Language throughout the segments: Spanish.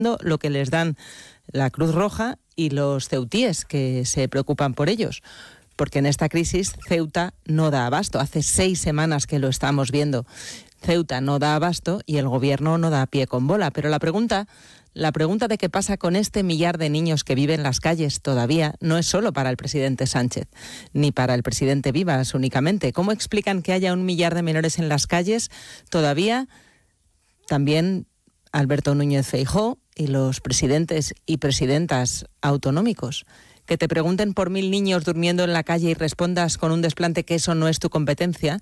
lo que les dan la Cruz Roja y los ceutíes que se preocupan por ellos. Porque en esta crisis Ceuta no da abasto. Hace 6 semanas que lo estamos viendo. Ceuta no da abasto y el gobierno no da pie con bola. Pero la pregunta de qué pasa con este millar de niños que viven en las calles todavía no es solo para el presidente Sánchez, ni para el presidente Vivas únicamente. ¿Cómo explican que haya 1 millar de menores en las calles todavía? También Alberto Núñez Feijóo y los presidentes y presidentas autonómicos. Que te pregunten por 1.000 niños durmiendo en la calle y respondas con un desplante que eso no es tu competencia,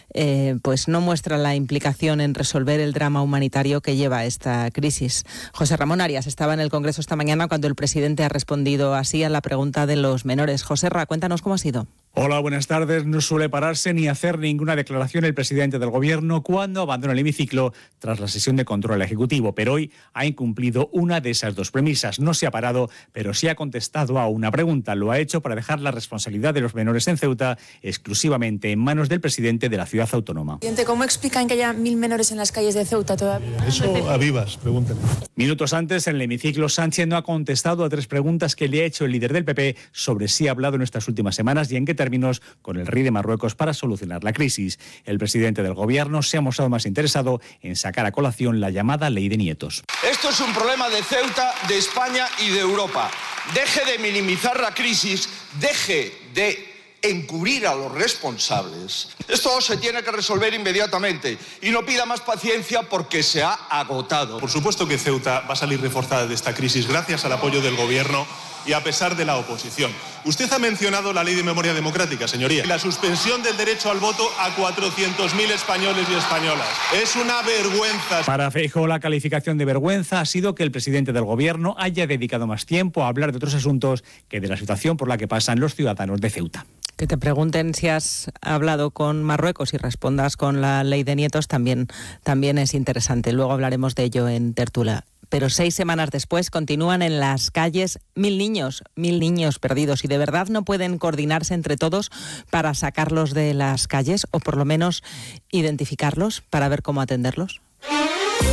pues no muestra la implicación en resolver el drama humanitario que lleva esta crisis. José Ramón Arias estaba en el Congreso esta mañana cuando el presidente ha respondido así a la pregunta de los menores. José Ra, cuéntanos cómo ha sido. Hola, buenas tardes. No suele pararse ni hacer ninguna declaración el presidente del Gobierno cuando abandona el hemiciclo tras la sesión de control ejecutivo, pero hoy ha incumplido una de esas 2 premisas. No se ha parado, pero sí ha contestado a una pregunta. Lo ha hecho para dejar la responsabilidad de los menores en Ceuta exclusivamente en manos del presidente de la ciudad autónoma. Presidente, ¿cómo explican que haya 1.000 menores en las calles de Ceuta todavía? Eso a Vivas, pregúntenle. Minutos antes, en el hemiciclo, Sánchez no ha contestado a 3 preguntas que le ha hecho el líder del PP sobre si ha hablado en estas últimas semanas y en qué términos con el rey de Marruecos para solucionar la crisis. El presidente del gobierno se ha mostrado más interesado en sacar a colación la llamada ley de nietos. Esto es un problema de Ceuta, de España y de Europa. Deje de minimizar la crisis, deje de encubrir a los responsables. Esto se tiene que resolver inmediatamente y no pida más paciencia porque se ha agotado. Por supuesto que Ceuta va a salir reforzada de esta crisis gracias al apoyo del gobierno y a pesar de la oposición. Usted ha mencionado la ley de memoria democrática, señoría. La suspensión del derecho al voto a 400.000 españoles y españolas. Es una vergüenza. Para Feijóo, la calificación de vergüenza ha sido que el presidente del gobierno haya dedicado más tiempo a hablar de otros asuntos que de la situación por la que pasan los ciudadanos de Ceuta. Que te pregunten si has hablado con Marruecos y respondas con la ley de nietos también es interesante. Luego hablaremos de ello en Tertulia. Pero 6 semanas después continúan en las calles 1.000 niños perdidos. ¿Y de verdad no pueden coordinarse entre todos para sacarlos de las calles o por lo menos identificarlos para ver cómo atenderlos?